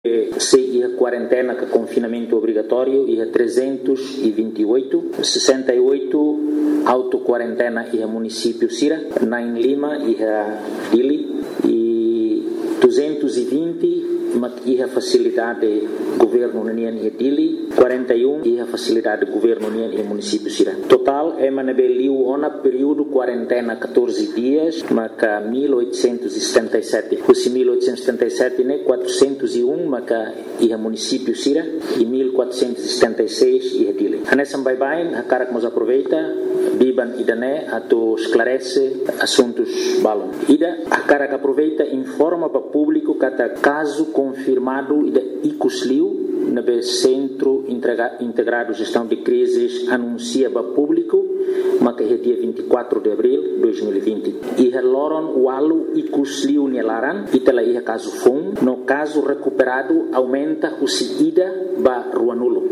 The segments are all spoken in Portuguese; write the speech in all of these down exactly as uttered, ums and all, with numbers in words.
Se ia quarentena com confinamento obrigatório ia trezentos e vinte e oito, sessenta e oito auto-quarentena ia município Sira, na em Lima ia Dili e duzentos e vinte ia facilidade governo União ia Dili, quarenta e um ia facilidade governo União ia município Sira. Total é manabeliu ona período quarentena catorze dias, maca mil oitocentos e setenta e sete. Os mil oitocentos e setenta e sete né quatrocentos e um maca ia município Sira e mil quatrocentos e setenta e seis ia Dili. Hanesam bye bye, a cara que nos aproveita, biban idané ato esclarece assuntos balon. Ida a cara que aproveita informa para público cada caso confirmado ida icusliu no Centro Integrado de Gestão de Crises anuncia para público mas que é dia vinte e quatro de abril de dois mil e vinte. E loron o alu icusliu nelaran e tela ia caso fun no caso recuperado aumenta o ida ba rua nulo.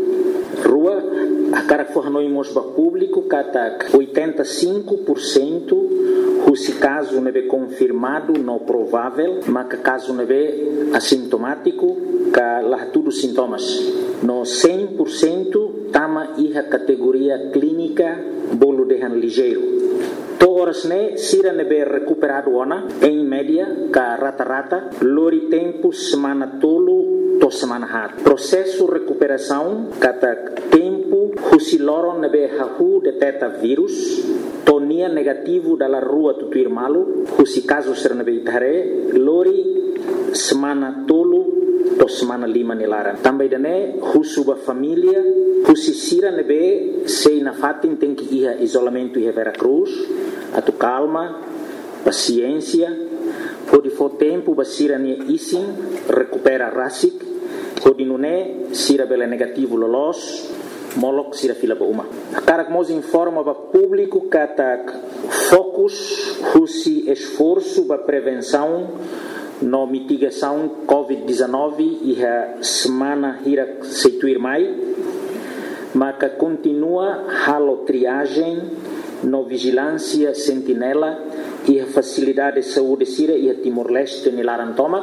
Rua a cara que fornoimos para público kata oitenta e cinco por cento se caso não é confirmado não provável mas que caso não é assintomático que lá tudo sintomas no cem por cento tama ia categoria clínica bolo de ligeiro todas né sira não é recuperado ona em média ka rata rata lori tempo semana tolo to semana hat processo recuperação kata tempo husi loron não é hahu detecta vírus tonia negativo dalla rua tutuir malu husi caso ser na beitare lori semana tolo to semana lima nilaran também dane husu ba família husi sira nebe sei na fatin tem que ir isolamento e Vera Cruz atu calma paciência pode for tempo ba sira ni isin recupera rasik pode nune sira bela negativo lolos molok sira fila ba uma a cara que nos informa para público kata focus husi esforço para prevenção no mitigação covid dezenove e a semana hira seituir mai mas que continua halo triagem no vigilância sentinela e a facilidade de saúde sira e a Timor-Leste nilaran toma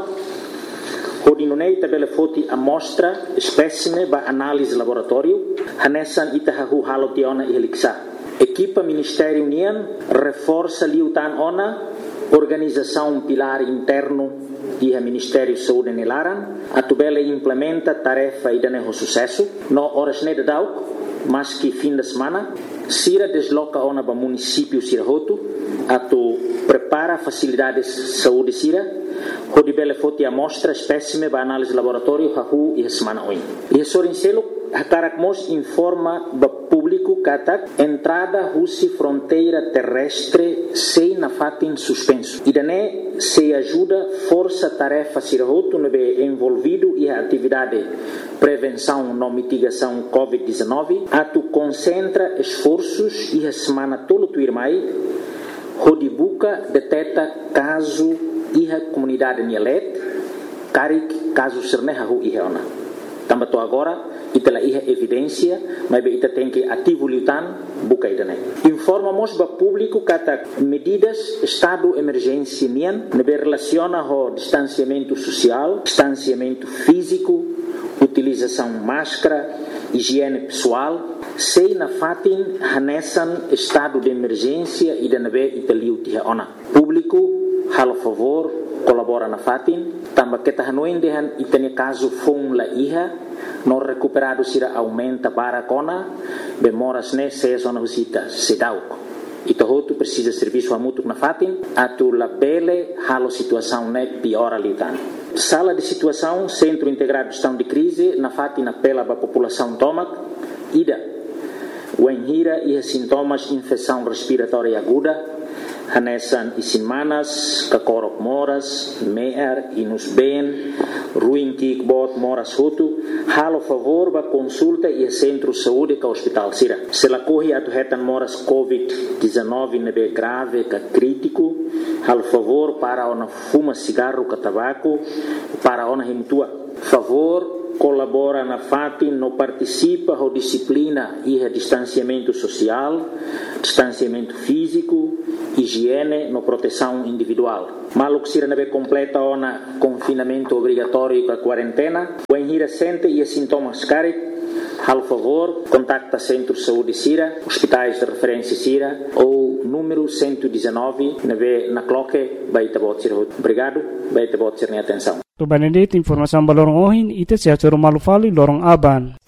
Hodinunei tabela foti amostra espécime ba análise laboratório hanesan itahahu halo tiona e heliksa equipa Ministério União reforça liutan ona organização pilar interno e a Ministério de Saúde nilaran atubela implementa tarefa e daneho sucesso no horas ne dadau mas que fim de semana sira desloca ona ba município Sirahoto atu prepara facilidades de saúde sira Hodi bele foti amostra espécime ba análise laboratório hahu e semana oin. E sorincelo hakarak mos informa ba público kata entrada husi fronteira terrestre sei na fatin suspenso. E dane se ajuda força tarefa sirahoto nebe envolvido e a atividade prevenção no mitigação covid dezenove atu concentra esforços e a semana tolo tuirmai hodi buka deteta caso iha comunidade Nielet, karik caso serneha hu iha ona. Tambato agora, itala iha evidência, mas ita tem que ativo liutan, buka idane. Informamos ba público kata medidas estado emergência nian, nebe relaciona ho distanciamento social, distanciamento físico, utilização máscara, higiene pessoal, sei na fatin hanesan estado de emergência e da nebe italiu tiha ona. Público halo favor colabora na fatin tamba kita hanuin dehan itani caso fun la iha no recuperado sira aumenta barakona bemoras ne se zona husita sedauk ito hotu precisa serviço amutuk na fatin atu la bele halo situação ne piora litan sala de situação centro integrado de gestão de crise na fatin apela ba população tomak ida wenhira e sintomas infecção respiratória aguda hanesan isin manas, kakorok moras, meer, inus ben, ruim kikbot moras hutu, halo favor ba consulta e centro saúde ka hospital sira. Se la corri atu hetan moras covid dezenove nebe grave ka crítico, halo favor para ona fuma cigarro ka tabaco, para ona himtua. Favor colabora na F A T I, não participa da disciplina e a distanciamento social, distanciamento físico, higiene, no proteção individual. Malo que sira nabe completa ona confinamento obrigatório para quarentena, o enhira sente e sintomas cari, al favor, contacta Centro de Saúde Sira, hospitais de referência Sira ou número cento e dezenove, nabe na cloque, baita botsir. Obrigado, baita botsir ni atenção. To Benedict, informação balorong ohin, ite siya sa Malufali, lorong Aban.